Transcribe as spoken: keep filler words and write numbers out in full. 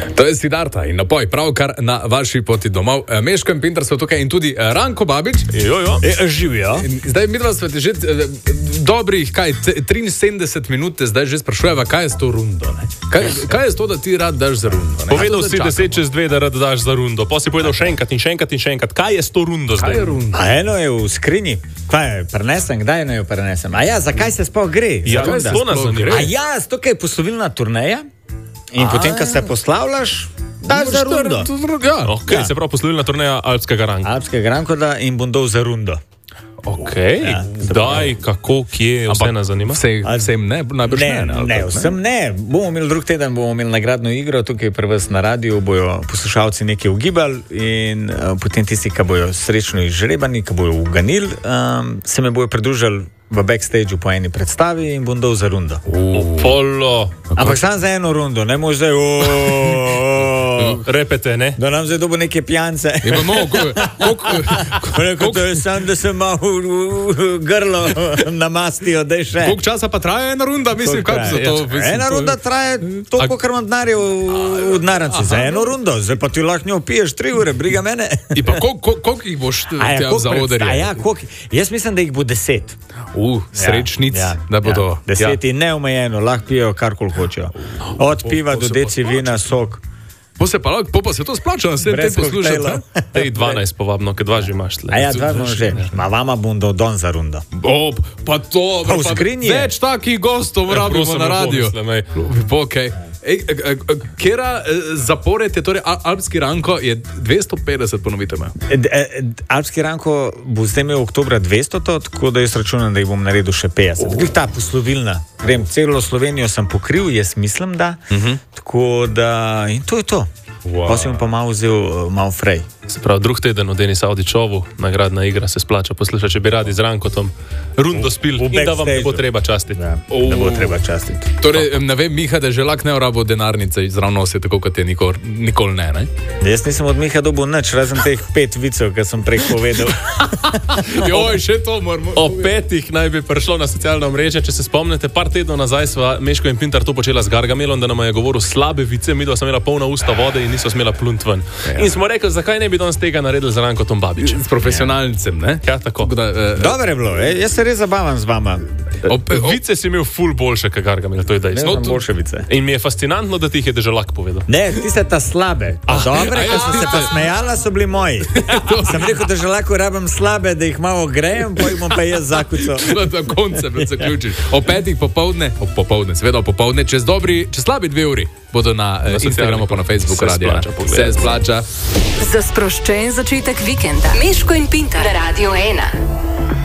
To je Siddharta in napoj, pravkar na vaši poti domov. Meško in Pintar so tukaj in tudi Ranko Babič. Jo, jo. E, živijo. Zdaj mi dva sva te že dobrih, kaj, triinsedemdeset minut zdaj že sprašujeva, kaj je s to rundo. Kaj, kaj je s to, da ti rad daš za rundo? Ne? Povedal si deset čez dve, da rad daš za rundo. Pa si povedal še enkrat in še enkrat in še enkrat. Kaj je s to rundo zdaj? Kaj je rundo? A eno je v skrinji. Kaj je, prenesem, kdaj jo prenesem? A ja, zakaj se sploh gre? Ja, kaj se to nas zanima? A ja, to je poslovilna turneja in a, potem, ko se poslavljaš, daš za rundo. Ja. Okay, ja. Se pravi poslovilna turneja Alpskega Ranka. Alpskega Ranka in bom dal za rundo. Ok, ja, daj, kako, kje, vse nas zanima? Vse, vsem ne, najbrž ne. Ne, ne, vsem ne. Bomo imeli drug teden, bomo imeli nagradno igro, tukaj pri vas na radiju bojo poslušalci nekaj ugibali in uh, potem tisti, ki bojo srečno izžrebani, ki bojo uganili, um, se me bojo pridružili v backstageu po eni predstavi in bom dal za rundo. Polo. Ampak samo za eno rundo, ne mož zdaj repete, ne? Da nam zdaj dobo neke pijance. Imamo, koliko to je sam, da se malo grlo namastijo, da je še. Koliko časa pa traja ena runda? Mislim, kako za to? Ena runda traja toliko, kar imam denarja v denarnici. Za eno rundo, zdaj pa ti lahko njo piješ tri ure, briga mene. In pa koliko jih boš tja za odrje? Ja, jaz mislim, da jih bo deset. Uh, srečnic, ja, da bodo. Ja, deset in neomejeno, lahko pijejo karkoli hočejo. Od piva do deci vina, sok. Po se pa, po pa se to splača, da se te poslušate. Tej dvanajst povabno, ker dva že imaš. A ja, dva že. Ma vama bom dal don za rundo. O, pa to, pa v skrinji. Več takih gostov rabimo na radiju. Okej. Kera zapored je, torej Alpski Ranko je dvesto petdeset, ponovite me. Alpski Ranko bo zdaj imel oktobra dvesto, tako da jaz računam, da jih bom naredil še petdeset. Oh. Ta poslovilna. Grem, celo Slovenijo sem pokril, jaz mislim, da. Uh-huh. Tako da, in to je to. Wow. Pa sem pa malo vzel malo frej. Se pravi, drug teden v Denisa Audičovu, nagradna igra se splača poslušati, če bi radi z Rankotom rundo spil in da vam ne bo treba častiti. Ja, oh. Ne bo treba častiti. Torej, ne vem, Miha, da že lak ne urabo denarnice izravno se tako, kot je nikoli nikol ne, ne? Jaz nisem od Miha dobil nič, razen teh pet vicev, ki sem prej povedal. Joj, še to moramo. O petih naj bi prišlo na socialna mreža, če se spomnite, par tednov nazaj sva Meško in Pintar to počela z Gargamelom, da nam je govoril slabe vice, midva sem imela polna usta vode in niso smela plunt ven. Ja. In smo rekli, zakaj ne bi danes tega naredili za Rankotom Babičem. S profesionalcem, ne? Ja, tako. Da, uh, Dobro je bilo, eh? Jaz se res zabavam z vama. Op, op. Vice si imel ful boljše, kot Gargamel, to je dejstvo. Ne, boljše vice. In mi je fascinantno, da ti jih je Deželak povedal. Ne, ti ste ta slabe. Ah, dobre, ko ste se pa smejala, so bili moji. Sem rekel, da Deželaku rabim slabe, da jih malo grejem, pa jih bom pa jaz zakucal. Na koncu me zaključiš. O petih popovdne, o popovdne, seveda o popovdne, čez dobri, čez slabi dve uri bodo na, na Instagramu pa na Facebooku radio. Se splača. Za sproščen začetek vikenda. Meško in Pintar. Radio ena.